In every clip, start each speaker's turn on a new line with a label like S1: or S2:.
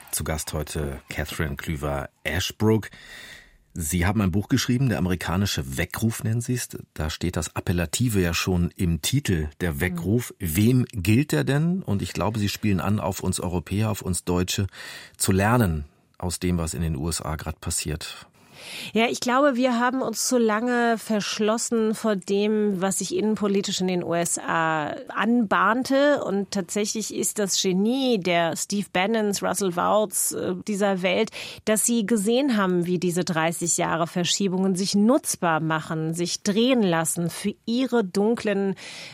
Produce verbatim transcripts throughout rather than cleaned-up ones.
S1: Zu Gast heute Catherine Klüver-Ashbrook. Sie haben ein Buch geschrieben, der amerikanische Weckruf nennen Sie es. Da steht das Appellative ja schon im Titel, der Weckruf. Mhm. Wem gilt der denn? Und ich glaube, Sie spielen an, auf uns Europäer, auf uns Deutsche, zu lernen aus dem, was in den U S A gerade passiert.
S2: Ja, ich glaube, wir haben uns zu lange verschlossen vor dem, was sich innenpolitisch in den U S A anbahnte. Und tatsächlich ist das Genie der Steve Bannons, Russell Voughts dieser Welt, dass sie gesehen haben, wie diese dreißig Jahre Verschiebungen sich nutzbar machen, sich drehen lassen für ihre dunklen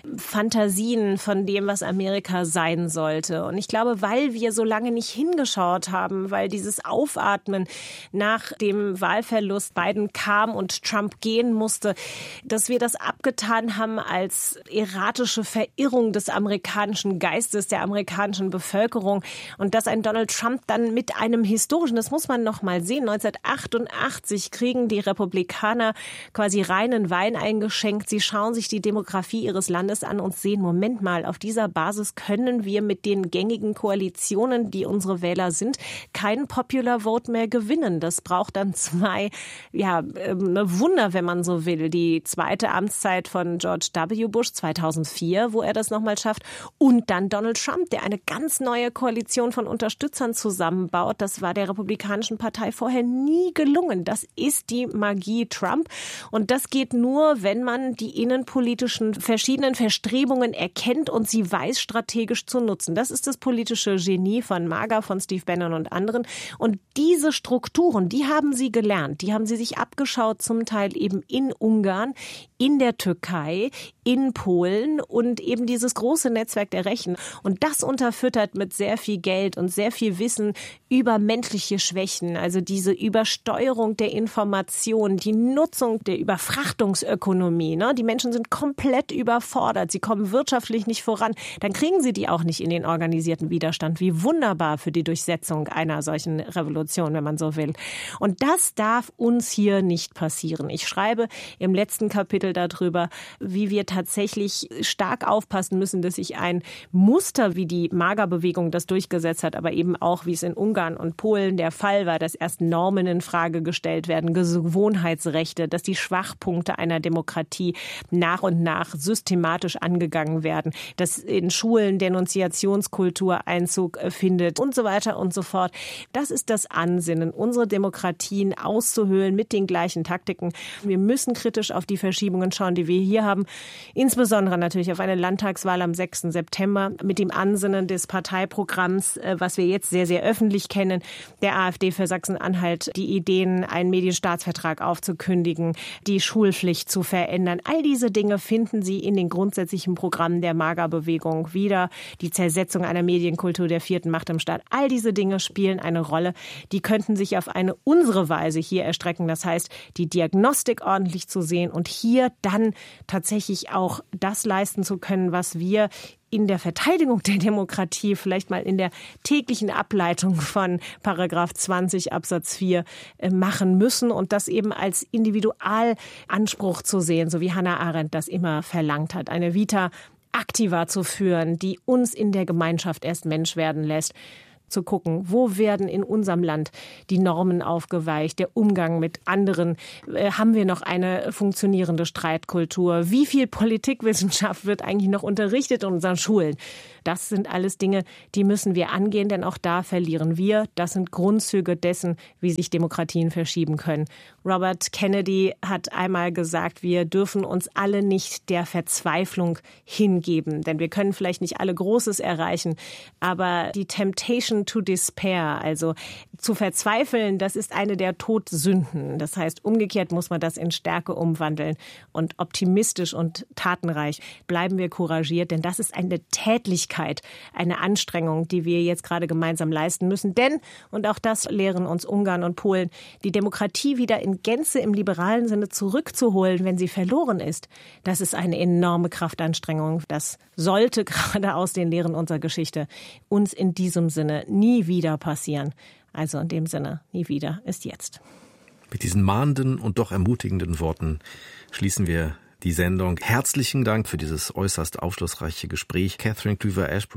S2: Fantasien von dem, was Amerika sein sollte. Und ich glaube, weil wir so lange nicht hingeschaut haben, weil dieses Aufatmen nach dem Wahlverlust Biden kam und Trump gehen musste, dass wir das abgetan haben als erratische Verirrung des amerikanischen Geistes, der amerikanischen Bevölkerung und dass ein Donald Trump dann mit einem historischen, das muss man noch mal sehen, neunzehnhundertachtundachtzig kriegen die Republikaner quasi reinen Wein eingeschenkt. Sie schauen sich die Demografie ihres Landes an und sehen, Moment mal, auf dieser Basis können wir mit den gängigen Koalitionen, die unsere Wähler sind, keinen Popular Vote mehr gewinnen. Das braucht dann zwei Ja, ein Wunder, wenn man so will. Die zweite Amtszeit von George W. Bush zweitausendvier, wo er das nochmal schafft. Und dann Donald Trump, der eine ganz neue Koalition von Unterstützern zusammenbaut. Das war der Republikanischen Partei vorher nie gelungen. Das ist die Magie Trump. Und das geht nur, wenn man die innenpolitischen verschiedenen Verstrebungen erkennt und sie weiß, strategisch zu nutzen. Das ist das politische Genie von MAGA, von Steve Bannon und anderen. Und diese Strukturen, die haben sie gelernt. Die haben sie sich abgeschaut, zum Teil eben in Ungarn, in der Türkei, in Polen und eben dieses große Netzwerk der Rechten. Und das unterfüttert mit sehr viel Geld und sehr viel Wissen über menschliche Schwächen, also diese Übersteuerung der Information, die Nutzung der Überfrachtungsökonomie. Ne? Die Menschen sind komplett überfordert, sie kommen wirtschaftlich nicht voran. Dann kriegen sie die auch nicht in den organisierten Widerstand. Wie wunderbar für die Durchsetzung einer solchen Revolution, wenn man so will. Und das darf uns hier nicht passieren. Ich schreibe im letzten Kapitel darüber, wie wir tatsächlich stark aufpassen müssen, dass sich ein Muster, wie die MAGA-Bewegung das durchgesetzt hat, aber eben auch, wie es in Ungarn und Polen der Fall war, dass erst Normen in Frage gestellt werden, Gewohnheitsrechte, dass die Schwachpunkte einer Demokratie nach und nach systematisch angegangen werden, dass in Schulen Denunziationskultur Einzug findet und so weiter und so fort. Das ist das Ansinnen, unsere Demokratien auszuhöhlen mit den gleichen Taktiken. Wir müssen kritisch auf die Verschiebungen schauen, die wir hier haben. Insbesondere natürlich auf eine Landtagswahl am sechsten September mit dem Ansinnen des Parteiprogramms, was wir jetzt sehr, sehr öffentlich kennen, der AfD für Sachsen-Anhalt, die Ideen, einen Medienstaatsvertrag aufzukündigen, die Schulpflicht zu verändern. All diese Dinge finden Sie in den grundsätzlichen Programmen der MAGA-Bewegung wieder. Die Zersetzung einer Medienkultur der vierten Macht im Staat. All diese Dinge spielen eine Rolle. Die könnten sich auf eine unsere Weise hier erstrecken. Das heißt, die Diagnostik ordentlich zu sehen und hier dann tatsächlich auch das leisten zu können, was wir in der Verteidigung der Demokratie, vielleicht mal in der täglichen Ableitung von Paragraph zwanzig Absatz vier machen müssen und das eben als Individualanspruch zu sehen, so wie Hannah Arendt das immer verlangt hat, eine Vita activa zu führen, die uns in der Gemeinschaft erst Mensch werden lässt. Zu gucken, wo werden in unserem Land die Normen aufgeweicht, der Umgang mit anderen, äh, haben wir noch eine funktionierende Streitkultur, wie viel Politikwissenschaft wird eigentlich noch unterrichtet in unseren Schulen. Das sind alles Dinge, die müssen wir angehen, denn auch da verlieren wir. Das sind Grundzüge dessen, wie sich Demokratien verschieben können. Robert Kennedy hat einmal gesagt, wir dürfen uns alle nicht der Verzweiflung hingeben, denn wir können vielleicht nicht alle Großes erreichen, aber die Temptation to despair, also zu verzweifeln, das ist eine der Todsünden. Das heißt, umgekehrt muss man das in Stärke umwandeln und optimistisch und tatenreich bleiben wir couragiert, denn das ist eine Tätlichkeit, eine Anstrengung, die wir jetzt gerade gemeinsam leisten müssen. Denn, und auch das lehren uns Ungarn und Polen, die Demokratie wieder in Gänze im liberalen Sinne zurückzuholen, wenn sie verloren ist, das ist eine enorme Kraftanstrengung. Das sollte gerade aus den Lehren unserer Geschichte uns in diesem Sinne nie wieder passieren. Also in dem Sinne, nie wieder ist jetzt.
S1: Mit diesen mahnenden und doch ermutigenden Worten schließen wir die Sendung. Herzlichen Dank für dieses äußerst aufschlussreiche Gespräch, Catherine Klüver-Ashbrook.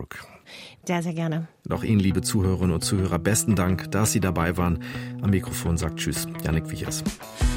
S2: Sehr, sehr gerne.
S1: Und auch Ihnen, liebe Zuhörerinnen und Zuhörer, besten Dank, dass Sie dabei waren. Am Mikrofon sagt Tschüss, Jannik Wiechers.